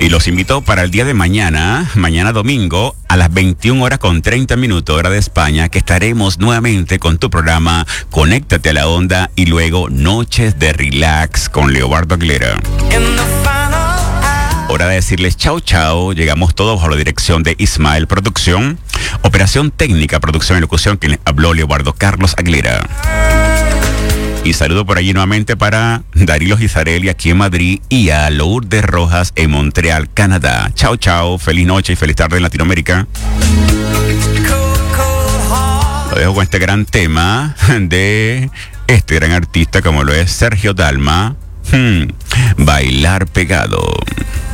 Y los invito para el día de mañana domingo, a las 21:30, hora de España, que estaremos nuevamente con tu programa Conéctate a la Onda y luego Noches de Relax con Leobardo Aguilera. Hora de decirles chao, chao. Llegamos todos bajo la dirección de Ismael Producción. Operación técnica, producción y locución, quien habló Leobardo Carlos Aguilera. Y saludo por allí nuevamente para Darilo Gizarelli aquí en Madrid y a Lourdes Rojas en Montreal, Canadá. Chao, chao. Feliz noche y feliz tarde en Latinoamérica. Lo dejo con este gran tema de este gran artista como lo es Sergio Dalma. Bailar pegado.